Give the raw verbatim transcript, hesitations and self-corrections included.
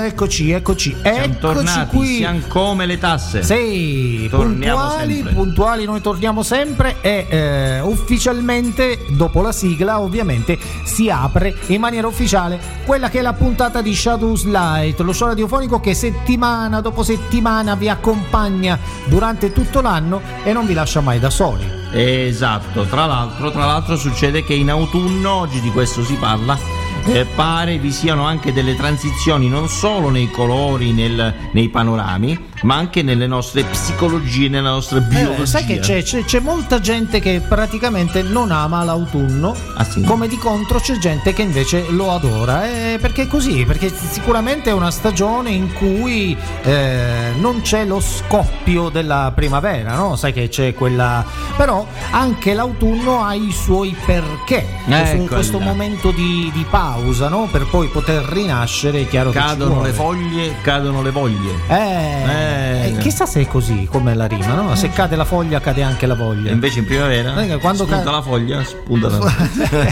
eccoci, eccoci, Siamo eccoci tornati, qui. Siamo come le tasse. Sì, torniamo puntuali, sempre. puntuali, noi torniamo sempre e eh, ufficialmente, dopo la sigla, ovviamente, si apre in maniera ufficiale quella che è la puntata di Shadows Light, lo show radiofonico che settimana dopo settimana vi accompagna durante tutto l'anno e non vi lascia mai da soli. Esatto, tra l'altro, tra l'altro succede che in autunno, oggi di questo si parla, eh, pare vi siano anche delle transizioni non solo nei colori, nel, nei panorami, ma anche nelle nostre psicologie, nella nostra biologia. Eh, sai che c'è, c'è, c'è molta gente che praticamente non ama l'autunno, ah, sì? come di contro c'è gente che invece lo adora, eh, perché è così, perché sicuramente è una stagione in cui eh, non c'è lo scoppio della primavera, no? Sai che c'è quella, però anche l'autunno ha i suoi perché, Ecco in questo là. momento di, di pausa, no? Per poi poter rinascere, è chiaro che Cadono le foglie, cadono le voglie. Eh, Eh, eh, chissà se è così come la rima, no? Se cade la foglia cade anche la voglia. E invece in primavera, Eh, quando spunta ca- la foglia, spunta la foglia.